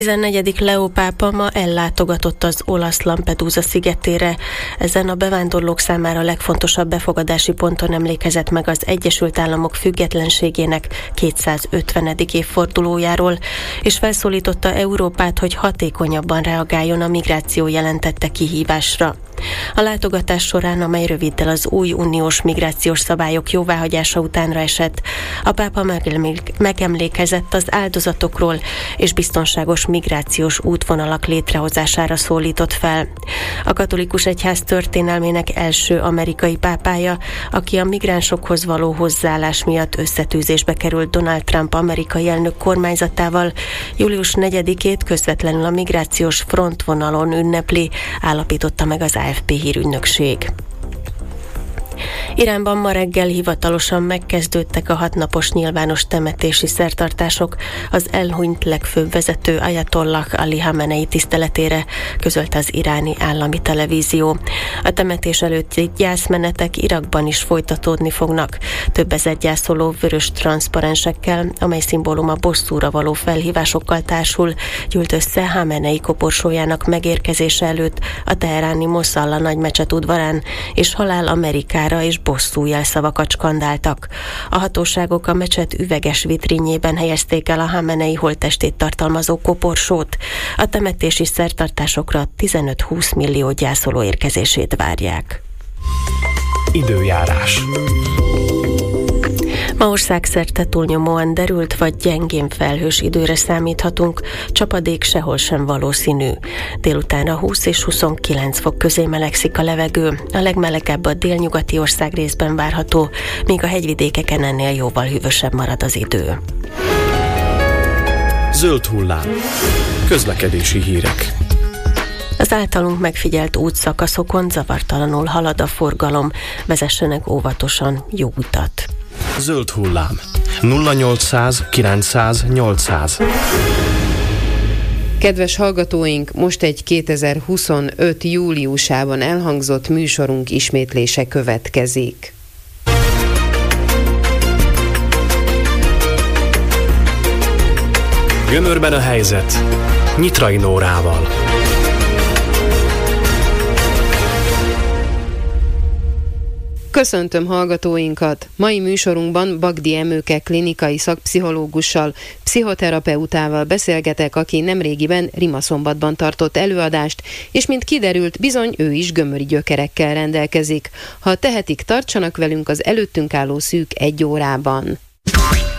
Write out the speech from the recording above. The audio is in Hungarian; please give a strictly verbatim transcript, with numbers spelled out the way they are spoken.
tizennegyedik Leó pápa ma ellátogatott az olasz Lampedusa szigetére. Ezen a bevándorlók számára legfontosabb befogadási ponton emlékezett meg az Egyesült Államok függetlenségének kétszázötvenedik évfordulójáról, és felszólította Európát, hogy hatékonyabban reagáljon a migráció jelentette kihívásra. A látogatás során, amely röviddel az új uniós migrációs szabályok jóváhagyása utánra esett, a pápa megemlékezett az áldozatokról és biztonságos migrációs útvonalak létrehozására szólított fel. A katolikus egyház történelmének első amerikai pápája, aki a migránsokhoz való hozzáállás miatt összetűzésbe került Donald Trump amerikai elnök kormányzatával, július negyedikét közvetlenül a migrációs frontvonalon ünnepli, állapította meg az á ef pé hírügynökség. Iránban ma reggel hivatalosan megkezdődtek a hatnapos nyilvános temetési szertartások az elhunyt legfőbb vezető Ajatollah Ali Hamenei tiszteletére, közölte az iráni állami televízió. A temetés előtti gyászmenetek Irakban is folytatódni fognak. Több ezer gyászoló vörös transzparensekkel, amely szimbólum a bosszúra való felhívásokkal társul, gyűlt össze Hamenei koporsójának megérkezése előtt a teheráni Moszalla nagymecset udvarán, és halál Amerikára és bosszú jelszavakat skandáltak. A hatóságok a mecset üveges vitrínjében helyezték el a Hamenei holttestét tartalmazó koporsót. A temetési szertartásokra tizenöt-húsz millió gyászoló érkezését várják. Időjárás. Ma országszerte túlnyomóan derült vagy gyengén felhős időre számíthatunk, csapadék sehol sem valószínű. Délutánra húsz és huszonkilenc fok közé melegszik a levegő, a legmelegebb a délnyugati ország részben várható, míg a hegyvidékeken ennél jóval hűvösebb marad az idő. Zöld hullám. Közlekedési hírek. Az általunk megfigyelt útszakaszokon zavartalanul halad a forgalom, vezessenek óvatosan, jó utat. Zöld hullám. nulla nyolcszáz kilencszáz nyolcszáz. Kedves hallgatóink, most egy kétezer-huszonöt júliusában elhangzott műsorunk ismétlése következik. Gömörben a helyzet Nyitrai Nórával. Köszöntöm hallgatóinkat! Mai műsorunkban Bagdi Emőke klinikai szakpszichológussal, pszichoterapeutával beszélgetek, aki nemrégiben Rimaszombatban tartott előadást, és mint kiderült, bizony ő is gömöri gyökerekkel rendelkezik. Ha tehetik, tartsanak velünk az előttünk álló szűk egy órában.